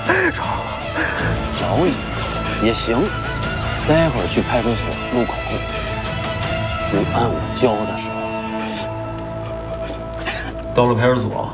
找你也行，待会儿去派出所录口供，你按我教的说。 到了派出所，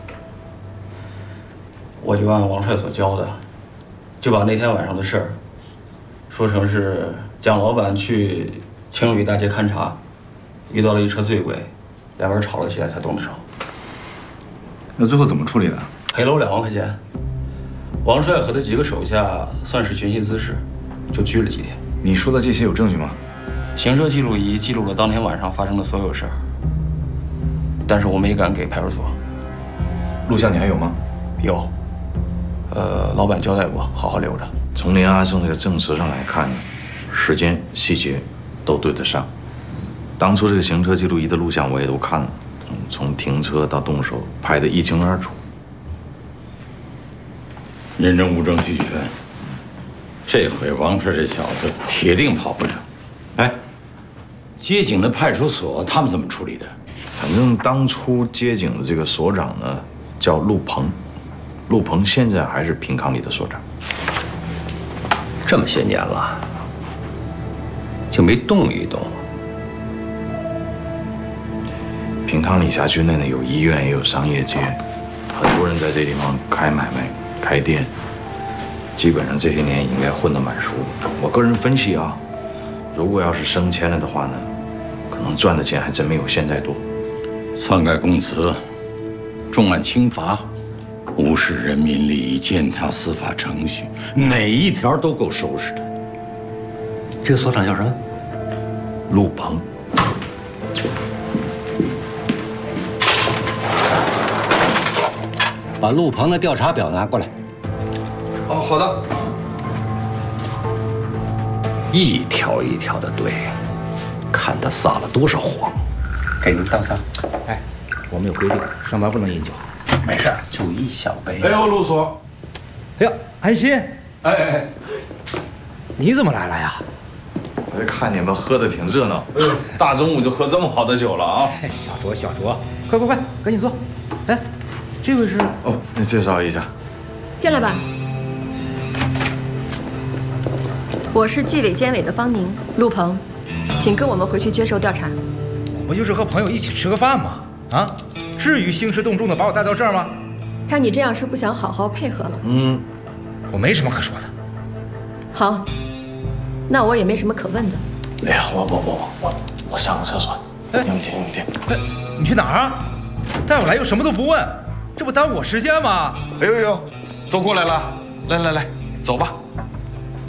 我就按王帅所教的，就把那天晚上的事儿说成是蒋老板去青旅大街勘察，遇到了一车醉鬼，两人吵了起来才动的手。 那最后怎么处理的？ 赔了我2万块钱。王帅和他几个手下算是寻衅滋事，就拘了几天。 你说的这些有证据吗？ 行车记录仪记录了当天晚上发生的所有事儿，但是我没敢给派出所。 录像你还有吗？ 有，老板交代过，好好留着。 从林阿胜这个证词上来看呢，时间、细节都对得上。当初这个行车记录仪的录像我也都看了，从停车到动手拍得一清二楚。 人证物证俱全，这回王帅这小子铁定跑不了。哎，接警的派出所他们怎么处理的？ 反正当初接警的这个所长呢叫陆鹏，陆鹏现在还是平康里的所长。 这么些年了，就没动一动。 平康里辖区内呢有医院也有商业街，很多人在这地方开买卖、开店，基本上这些年应该混得蛮熟的。我个人分析啊，如果要是升迁了的话呢，可能赚的钱还真没有现在多。 篡改供词、重案轻罚、无视人民利益、践踏司法程序，哪一条都够收拾的。 这个所长叫什么？ 陆鹏。 把陆鹏的调查表拿过来。 哦，好的。 一条一条的对，看他撒了多少谎。给您倒上。 哎，我们有规定，上班不能饮酒。 没事，就一小杯。 哎呦，陆所， 哎呀，安心， 哎， 你怎么来了呀？ 我看你们喝的挺热闹，哎呦，大中午就喝这么好的酒了啊！ 哎，小酌小酌，快，赶紧坐。哎，这位是？ 哦，那介绍一下， 进来吧。我是纪委监委的方宁，陆鹏，请跟我们回去接受调查。 我不就是和朋友一起吃个饭吗？啊，至于兴师动众的把我带到这儿吗？ 看你这样是不想好好配合了。 我没什么可说的。 好，那我也没什么可问的。 哎呀，我上个厕所。 哎， 你们听。 哎，你去哪儿啊？带我来又什么都不问，这不耽误我时间吗？ 哎呦，都过来了，来，走吧。